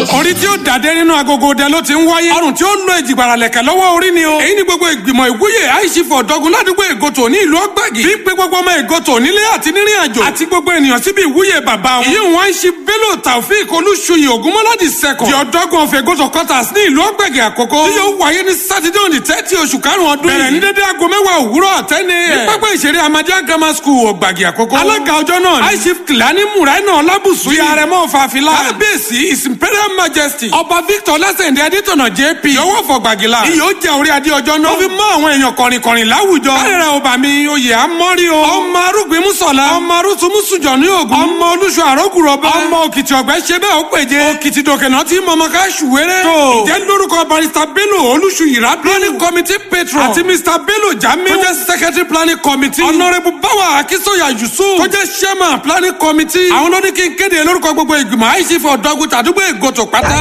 orí tí ó dàdé nínú agogo ọdẹ ló ti ń wáyé. ọrùn tí ó lo ìjìgbara lẹ̀kẹ̀ lọ́wọ́ orí ni o. èyí ni gbogbo ìgbìmọ̀ ìwúyè àìsífọ̀ ọ̀dọ́gun ládùúgbò Ìgòtò ní ìlú Ọ̀gbàgì. bí pé gbogbo ọmọ Ìgòtò nílé àti nírìn àjò. àti gbogbo ènìyàn síbi ìwúyè bàbá wọn. ìyí wọn ń ṣe Bello Taofeek Olúṣuyì Ògúnmọ́ládì sẹ́kọ̀. di ọ̀dọ́gun of Ìgòtò quarters ní ìlú Ọ̀gbàgì àkọ́kọ́. tí yóò wáyé ní sátidé òní 30 oṣù karùn-ún ọdún yìí. bẹ̀rẹ̀ ní dédé aago 10 òwúrọ̀ 10 a.m. ní pápá ìṣeré Ahmadiyya Grammar School Ọ̀gbàgì àkọ́kọ́. alága ọjọ́ náà ni Aishif Kìlání Mùráínà Ọlábùsù. ti àrẹ̀mọ fàfilà. kábíyèsí His Imperial Majesty ọba Victor Lásẹ̀ndé Adétọ̀nà JP. yọwọ́ fọ̀gbàgìlà. iyọ̀ jẹ́ orí adé ọjọ́ náà. ó fi mọ́ àwọn èèyàn kọ̀rìnkọ̀rìn láwùjọ. kárẹ̀rẹ̀ ọba mi oyè amọ́rí o. ọmọ arúgbìn Mùsọ̀lá. ọmọ arúsùmùsùjọ ní Ògùn. ọmọ olúṣọ àrọ́gùrọ̀bẹ. ọmọ òkìtì ọ̀gbẹ́ ṣe bẹ́ẹ̀ ó péje. òkìtì dòkènà tí mọ̀mọ́ ká ṣùwéré. tó ìjẹ́ lórúkọ barista Bello Olúṣuyì planning committee patron. àti Mr Bello Jamiu. tó jẹ́ secretary planning committee. honourable Bawa Akisoya Yusuf. tó jẹ́ chairman planning committee. àwọn ló ní kí n kéde lórúkọ gbogbo ìgbìmọ̀ àìsífọ̀ ọ̀dọ́gun tàdúgbò Ìgòtò pátá.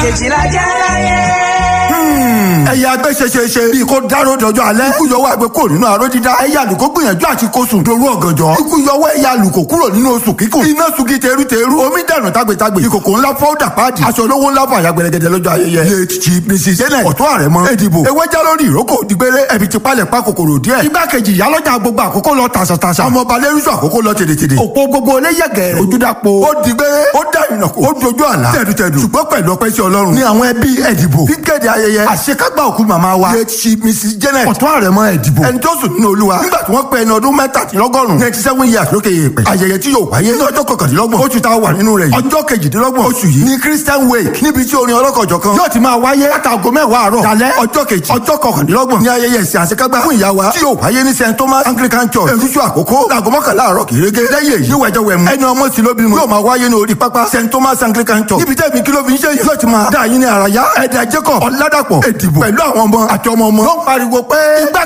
ẹyẹ agbẹ́sẹ̀ṣẹṣẹ bíi kó dáró dọjọ́ alẹ́. ikú yọwọ́ àgbẹ̀ kò nínú aró dídá. ẹyẹ àlùkò gbìyànjú àti kó sùn dorú ọ̀gànjọ́. ikú yọwọ́ ẹyẹ àlùkò kúrò nínú oṣù kíkùn. iná sugi teruteru. omi dànù tágbétágbé. ìkòkò ńlá fọ́ọ̀dà páàdì. aṣọ olówó ńlá fún àyàgbẹ̀rẹ̀gẹ̀dẹ̀ lọ́jọ́ ayẹyẹ. late chief mrs janet ọ̀tún àrẹ̀mọ. èdìbò ewé já lórí ìrókò dìgbére. ẹ̀bì ti palẹ̀ pa kòkòrò díẹ̀. igbákejì ìyálọ́jà gbogbo àkókò lọ tàṣàtàṣà. ọmọọba lẹ́rúṣọ àkókò lọ tèdètèdè. òpó gbogbo oléyẹ̀gẹ̀ ojúdàpọ̀. ó dìgbére ó dá ìrìnàkò. ó dojú àlá. tẹ̀dùtẹ̀dù ṣùgbọ́n pẹ̀lú ọpẹ́ sí Ọlọ́run. ní àwọn ẹbí ẹ̀dìbò. fíkéde ayẹyẹ àṣekágbá òkú màmá wa. late chief mrs janet ọ̀tún àrẹ̀mọ ẹ̀dìbò. ẹni tó sùn nínú Olúwa. nígbà tí wọ́n pé ẹni ọdún mẹ́tàdínlọ́gọ́rùn-ún 97 years lókè èèpẹ̀. ayẹyẹ tí yóò wáyé ní ọjọ́ kọkàndínlọ́gbọ̀n oṣù tá a wà nínú rẹ̀ yìí. ọjọ́ kejìdínlọ́gbọ̀n oṣù yìí ní Christian wake níbi tí orin ọlọ́kọ̀jọ̀kan yóò ti máa wáyé látago 10 àárọ̀ dalẹ́ ọjọ́ kejì ọjọ́ kọkàndínlọ́gbọ̀n ní ayẹyẹ ìsìn àṣekágbá fún ìyá wa tí yóò wáyé ní St Thomas Anglican Church èrúṣu àkókò láago 11 àárọ̀ kìrẹ́gẹ́ lẹ́yìn èyí wẹ̀jẹ̀ wẹ̀mú ẹni ọmọ sí lóbi mu yóò máa wáyé ní orí pápá St Thomas Anglican Church níbi tẹ́ẹ̀mí kí ló fi ń ṣe yìí yóò ti máa dá yín ní àràyá ẹ̀dà Jacob Ọ̀làdàpọ̀ Èdìbò pẹ̀lú àwọn ọmọ àti ọmọ ọmọ ló ń pariwo pé